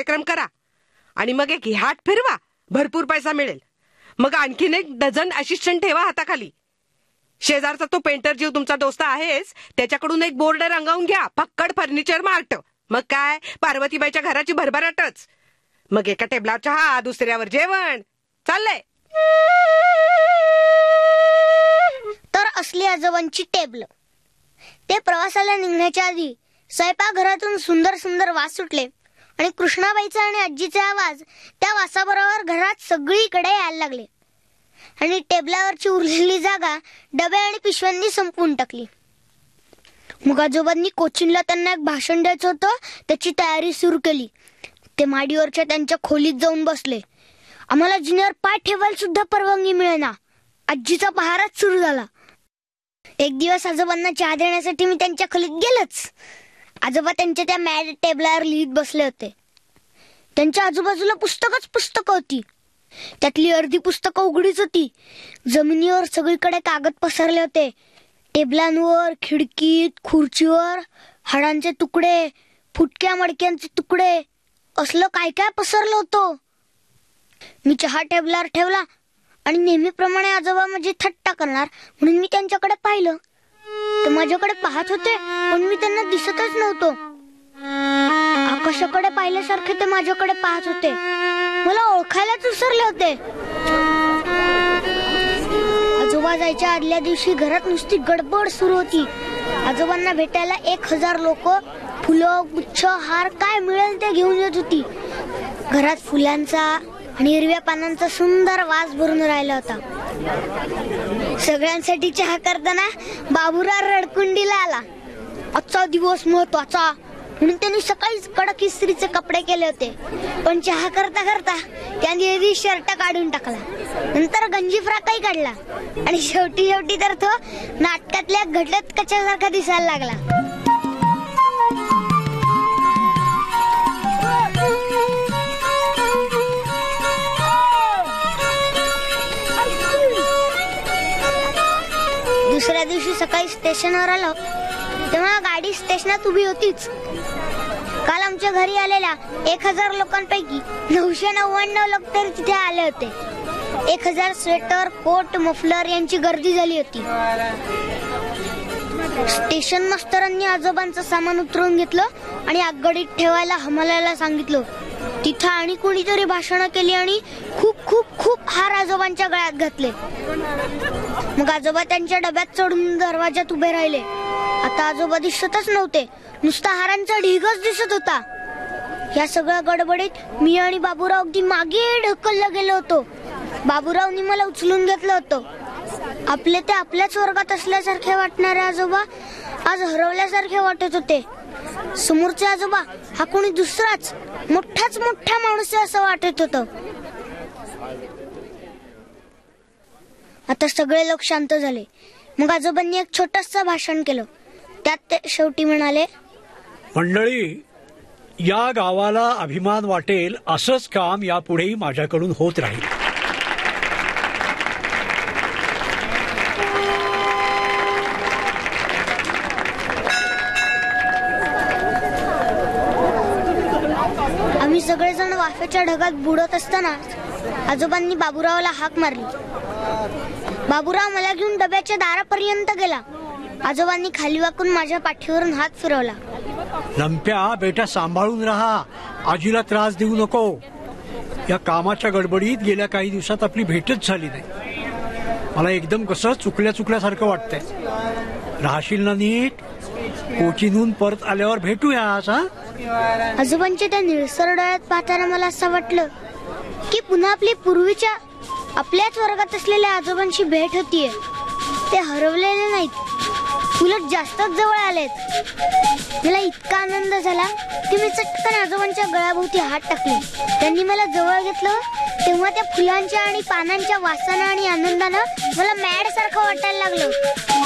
कार्यक्रम करा आणि मग एक ह्याट फिरवा, भरपूर पैसा मिळेल. मग आणखीन एक डझन असिस्टंट ठेवा हाताखाली. शेजारचा तो पेंटर जीव तुमचा दोस्त आहेच, त्याच्याकडून एक बोर्ड रंगवून घ्या, फक्कड फर्निचर मार्ट. मग काय पार्वतीबाईच्या घराची भरभराटच. मग एका टेबलावर चहा, दुसऱ्यावर जेवण चाललंय. तर असली आजोबांची टेबल. ते प्रवासाला निघण्याच्या आधी स्वयंपाकघरातून सुंदर सुंदर वास सुटले आणि कृष्णाबाईचा आणि आजीचे आवाज त्या वासाबरोबर घरात सगळीकडे यायला लागले आणि टेबलावरची उरलेली जागा डबे आणि पिशव्यांनी संपवून टाकली. मग आजोबांनी कोचिनला त्यांना एक भाषण द्यायचं होतं, त्याची तयारी सुरू केली. ते माडीवरच्या त्यांच्या खोलीत जाऊन बसले. आम्हाला जिन्यावर पाय ठेवायला सुद्धा परवानगी मिळेना. आजीचा पहाराच सुरू झाला. एक दिवस आजोबांना चहा देण्यासाठी मी त्यांच्या खोलीत गेलोच. आजोबा त्यांच्या त्या मॅड टेबलावर लिहित बसले होते. त्यांच्या आजूबाजूला पुस्तकं होती. त्यातली अर्धी पुस्तकं उघडीच होती. जमिनीवर सगळीकडे कागद पसरले होते. टेबलांवर, खिडकीत, खुर्चीवर हाडांचे तुकडे, फुटक्या मडक्यांचे तुकडे, असलं काय काय पसरलं होतं. मी चहा टेबलावर ठेवला आणि नेहमीप्रमाणे आजोबा माझी थट्टा करणार म्हणून मी त्यांच्याकडे पाहिलं. ते माझ्याकडे पाहत होते पण मी त्यांना दिसतच नव्हतो. आकाशाकडे पाहिल्यासारखे ते माझ्याकडे पाहत होते. मला ओळखायलाच विसरले होते. आजोबा जायच्या आदल्या दिवशी घरात नुसती गडबड सुरू होती. आजोबांना भेटायला 1000 लोक फुलं, गुच्छ, हार काय मिळेल ते घेऊन येत होती. घरात फुलांचा आणि हिरव्या पानांचा सुंदर वास भरून राहिला होता. सगळ्यांसाठी चहा करताना बाबूराव रडकुंडीला आला. आजचा दिवस महत्वाचा म्हणून त्यांनी सकाळीच कडक इस्त्रीचे कपडे केले होते. पण चहा करता करता त्यांनी शर्ट काढून टाकला. नंतर गंजी फ्राकही काढला आणि शेवटी तर तो नाटकातल्या घटत कच्यासारखा दिसायला लागला. दुसऱ्या दिवशी सकाळी स्टेशनवर आलो तेव्हा गाडी स्टेशनात उभी होतीच. काल आमच्या घरी आलेल्या 1000 लोकांपैकी 999 लोक तर तिथे आले होते. 1000 स्वेटर, कोट, मफलर यांची गर्दी झाली होती. स्टेशन मास्तरांनी आजोबांचं सामान उतरवून घेतलं आणि आगगाडीत ठेवायला हमालाला सांगितलं. तिथं आणि कोणीतरी भाषणं केली आणि खूप खूप खूप हार आजोबांच्या गळ्यात घातले. मग आजोबा त्यांच्या डब्यात चढून दरवाजात उभे राहिले. आता आजोबा दिसतच नव्हते, नुसता हारांचा ढिगच दिसत होता. या सगळ्या गडबडीत मी आणि बाबूराव अगदी मागे ढकललं गेलो होतो. बाबूरावनी मला उचलून घेतलं होतं. आपले ते आपल्याच वर्गात असल्यासारखे वाटणारे आजोबा आज हरवल्यासारखे वाटत होते. समोरचे आजोबा हा कोणी दुसराच मोठा माणूस असं वाटत होतं. आता सगळे लोक शांत झाले. मग आजोबांनी एक छोटंसं भाषण केलं. त्यात ते शेवटी म्हणाले, मंडळी, या गावाला अभिमान वाटेल असंच काम यापुढेही माझ्याकडून होत राहील. आम्ही सगळेजण वाफेच्या ढगात बुडत असताना आजोबांनी बाबूरावला हाक मारली. बाबूराव मला घेऊन डब्याच्या दारापर्यंत गेला. आजोबांनी खाली वाकून माझ्या पाठीवरून हात फिरवला. लंप्या, बेटा सांभाळून राहा, आजीला त्रास देऊ नको. या कामाच्या गडबडीत गेल्या काही दिवसात आपली भेटच झाली नाही. मला एकदम कसं चुकल्यासारखं वाटतंय. राहशील ना नीट? कोचीनहून परत आल्यावर भेटूया. आजोबांच्या त्या निळसर डोळ्यात पाहताना मला असं वाटलं की पुन्हा आपली पूर्वीच्या आपल्याच वर्गात असलेल्या आजोबांची भेट होतीये. ते हरवलेले नाहीत, उलट जास्तच जवळ आलेत. मला इतका आनंद झाला की मी चटकन आजोबांच्या गळ्याभोवती हात टाकले. त्यांनी मला जवळ घेतलं तेव्हा त्या फुलांच्या आणि पानांच्या वासानं आणि आनंदानं मला मॅड सारखं वाटायला लागलं.